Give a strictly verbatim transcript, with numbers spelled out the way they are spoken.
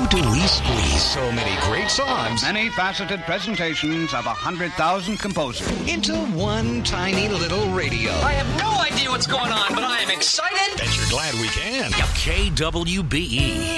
How do we squeeze so many great songs, Many faceted presentations of a hundred thousand composers, into one tiny little radio? I have no idea what's going on, but I am excited. Bet you're glad we can. K W B E.